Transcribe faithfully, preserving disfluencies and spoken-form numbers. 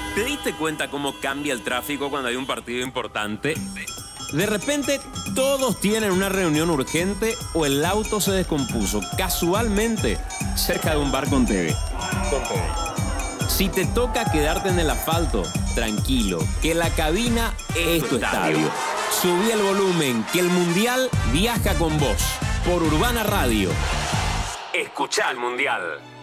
¿Te diste cuenta cómo cambia el tráfico cuando hay un partido importante? De repente, todos tienen una reunión urgente o el auto se descompuso casualmente cerca de un bar con T V. Con T V. Si te toca quedarte en el asfalto, tranquilo, que la cabina es tu estadio. Subí el volumen, que el Mundial viaja con vos. Por Urbana Radio. Escuchá el Mundial.